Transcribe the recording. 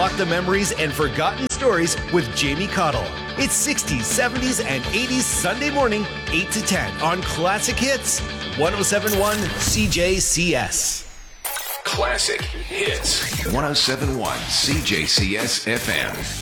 unlock the memories and forgotten stories with Jamie Cottle. It's 60s, 70s, and 80s Sunday morning, 8 to 10 on Classic Hits, 107.1 CJCS. Classic Hits, 107.1 CJCS FM.